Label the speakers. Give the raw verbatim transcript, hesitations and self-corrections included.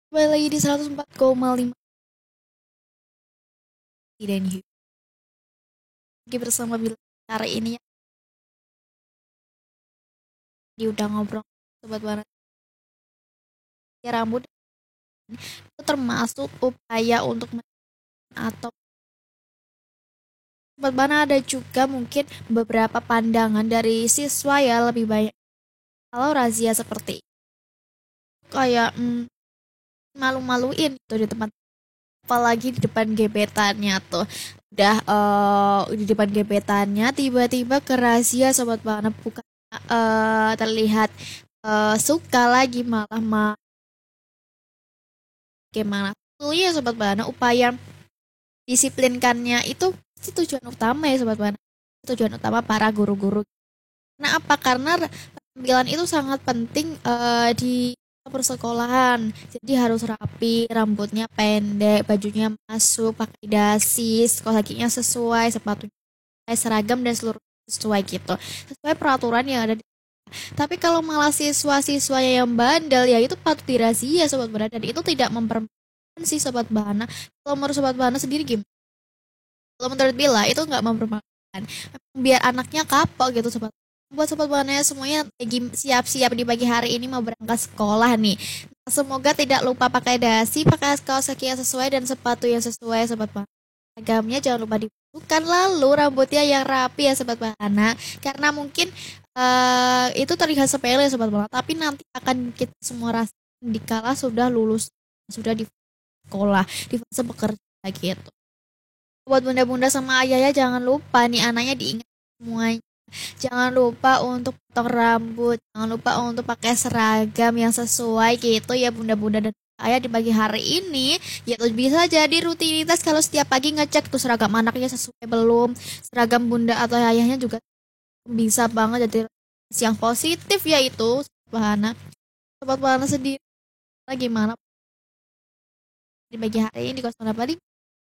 Speaker 1: Kembali lagi di seratus empat koma lima dan Hiu. Lagi bersama Bila hari ini di udah ngobrol sobat banget. Ya, rambut itu termasuk upaya untuk men- atau sobat bana ada juga mungkin beberapa pandangan dari siswa ya lebih banyak kalau razia seperti itu. Kayak mm, malu-maluin tuh di tempat, apalagi di depan gebetannya tuh udah eh di depan gebetannya tiba-tiba ke razia sobat bana, bukan eh terlihat eh, suka lagi, malah ma gimana tuh ya sobat bana, upaya disiplinkannya itu pasti tujuan utama ya sobat bana, tujuan utama para guru-guru. Nah, apa karena penampilan itu sangat penting eh, di persekolahan, jadi harus rapi, rambutnya pendek, bajunya masuk, pakai dasi, sekolah kakinya sesuai, sepatunya sesuai, seragam dan seluruh sesuai gitu, sesuai peraturan yang ada. Tapi kalau malah siswa-siswanya yang bandel ya itu patut dirazia sobat bana, dan itu tidak mempermalukan sih sobat bana. Kalau menurut sobat bana sendiri gimana? Kalau menurut Bila itu nggak mempermalukan. Biar anaknya kapok gitu sobat. Buat sobat bana semuanya lagi siap-siap di pagi hari ini mau berangkat sekolah nih. Semoga tidak lupa pakai dasi, pakai kaos kaki yang sesuai dan sepatu yang sesuai sobat bana. Seragamnya jangan lupa dibutuhkan, lalu rambutnya yang rapi ya sobat bana, karena mungkin eh, itu terlihat sepele sobat bana, tapi nanti akan kita semua rasakan dikala sudah lulus, sudah di sekolah, di fase bekerja gitu. Buat bunda-bunda sama ayah ya jangan lupa nih anaknya diingat semuanya. Jangan lupa untuk potong rambut, jangan lupa untuk pakai seragam yang sesuai gitu ya bunda-bunda dan ayah di pagi hari ini. Ya tuh bisa jadi rutinitas kalau setiap pagi ngecek tuh seragam anaknya sesuai belum, seragam bunda atau ayahnya juga bisa banget jadi yang positif ya itu. Bahana, sobat Bahana sendiri gimana di pagi hari ini di kos berapa